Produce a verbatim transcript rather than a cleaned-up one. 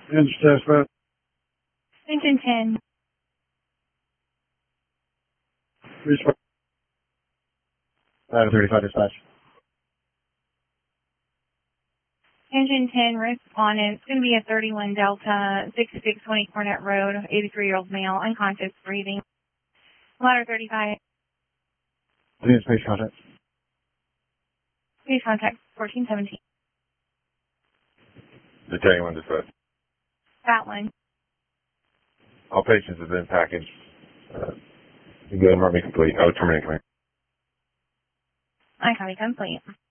Engine test, man. Engine ten. Respond. Ladder thirty-five dispatch. Engine ten, respondent. It's going to be a thirty-one Delta, sixty-six twenty Cornet Road, eighty-three-year-old male, unconscious, breathing. Ladder thirty-five. Please space contact. Please contact fourteen seventeen. The thirty-one dispatch. That one. All patients have been packaged. Uh, you go and mark me complete. I would terminate claim. I copy complete.